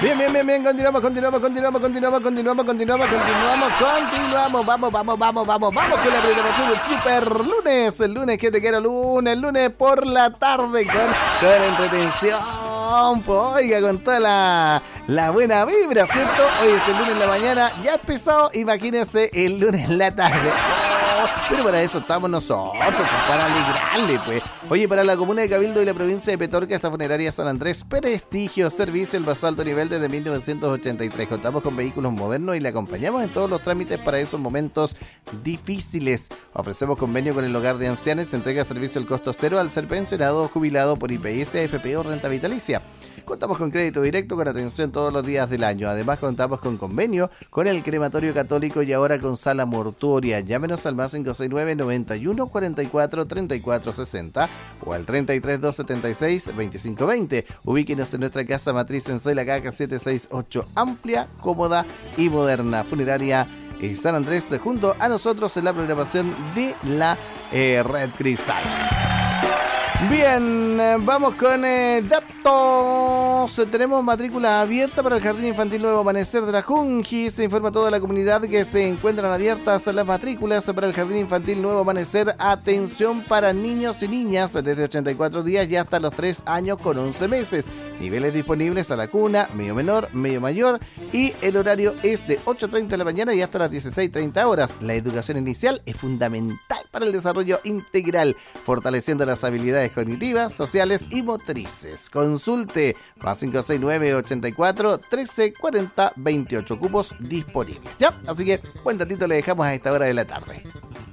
Bien, bien, bien, bien, continuamos. Vamos con la programación del Super Lunes. El lunes que te quiero lunes por la tarde con toda la entretención. Oiga, con toda la buena vibra, ¿cierto? Hoy es el lunes en la mañana, ya empezó, imagínense el lunes en la tarde. Pero para eso estamos nosotros, pues, para alegrarle, pues. Oye, para la comuna de Cabildo y la provincia de Petorca, esta funeraria San Andrés, prestigio, servicio, el más alto nivel desde 1983. Contamos con vehículos modernos y le acompañamos en todos los trámites para esos momentos difíciles. Ofrecemos convenio con el hogar de ancianos, se entrega servicio al costo cero al ser pensionado o jubilado por IPS, AFP o renta vitalicia. Contamos con crédito directo con atención todos los días del año. Además, contamos con convenio con el Crematorio Católico y ahora con Sala Mortuoria. Llámenos al más 569 91 44 34 60 o al 33 276 25 20. Ubíquenos en nuestra casa matriz en Soy la Caca 768. Amplia, cómoda y moderna. Funeraria San Andrés junto a nosotros en la programación de la Red Cristal. Bien, vamos con datos. Tenemos matrícula abierta para el Jardín Infantil Nuevo Amanecer de la Junji. Se informa a toda la comunidad que se encuentran abiertas las matrículas para el Jardín Infantil Nuevo Amanecer. Atención para niños y niñas desde 84 días y hasta los 3 años con 11 meses. Niveles disponibles a la cuna, medio menor, medio mayor, y el horario es de 8:30 de la mañana y hasta las 16:30 horas. La educación inicial es fundamental para el desarrollo integral, fortaleciendo las habilidades cognitivas, sociales y motrices. Consulte más 569 84 13 40 28 cupos disponibles. ¿Ya? Así que buen ratito le dejamos a esta hora de la tarde.